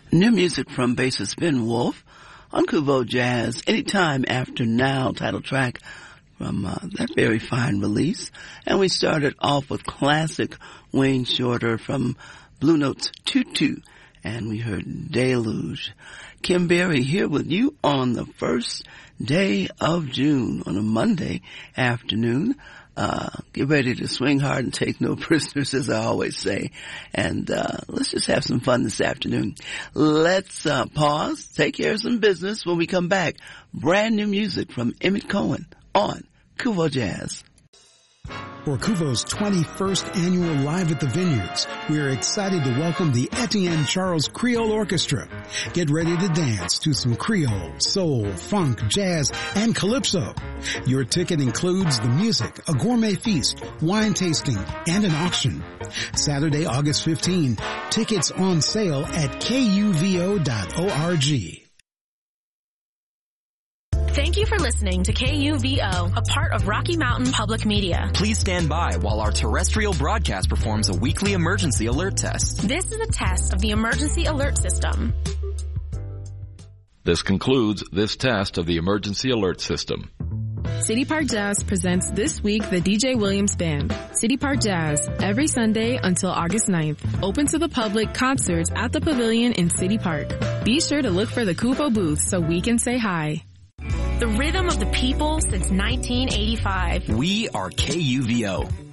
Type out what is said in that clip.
New music from bassist Ben Wolf on Kuvo Jazz, Anytime After Now, title track from that very fine release. And we started off with classic Wayne Shorter from Blue Notes Tutu, and we heard Deluge. Kim Berry here with you on the first day of June on a Monday afternoon. Get ready to swing hard and take no prisoners, as I always say. And let's just have some fun this afternoon. Let's pause, take care of some business. When we come back, brand new music from Emmett Cohen on Kuvo Jazz. For Kuvo's 21st annual Live at the Vineyards, we are excited to welcome the Etienne Charles Creole Orchestra. Get ready to dance to some Creole, soul, funk, jazz, and calypso. Your ticket includes the music, a gourmet feast, wine tasting, and an auction. Saturday, August 15, tickets on sale at kuvo.org. Thank you for listening to KUVO, a part of Rocky Mountain Public Media. Please stand by while our terrestrial broadcast performs a weekly emergency alert test. This is a test of the emergency alert system. This concludes this test of the emergency alert system. City Park Jazz presents this week the DJ Williams Band. City Park Jazz, every Sunday until August 9th. Open to the public, concerts at the Pavilion in City Park. Be sure to look for the Kuvo booth so we can say hi. The rhythm of the people since 1985. We are KUVO.